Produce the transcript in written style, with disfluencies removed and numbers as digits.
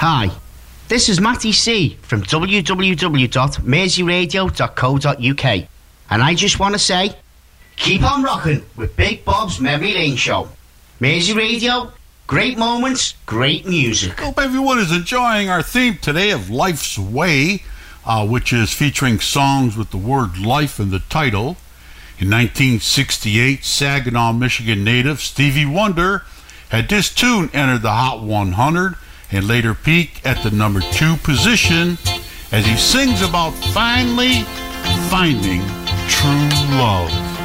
Hi, this is Matty C from www.merseyradio.co.uk, and I just want to say, keep on rocking with Big Bob's Memory Lane Show. Mersey Radio, great moments, great music. Hope everyone is enjoying our theme today of Life's Way, which is featuring songs with the word life in the title. In 1968, Saginaw, Michigan native Stevie Wonder had this tune enter the Hot 100 and later peak at the number 2 position as he sings about finally finding true love.